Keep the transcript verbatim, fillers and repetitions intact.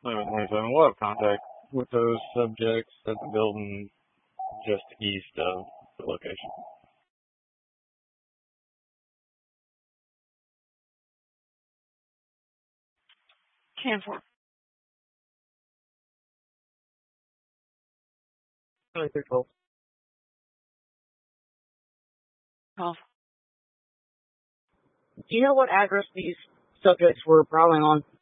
eleven twenty-seven. We'll have contact with those subjects at the building just east of the location. ten four. twenty-three twelve. twelve. Do you know what address these subjects were prowling on?